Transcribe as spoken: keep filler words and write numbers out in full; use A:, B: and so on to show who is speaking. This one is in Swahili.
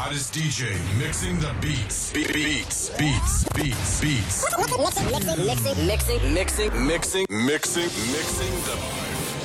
A: hottest D J mixing the beats. Be- beats, beats, beats, beats.
B: Mixing, mixing, mixing, mixing, mixing,
A: Mixing, mixing, mixing the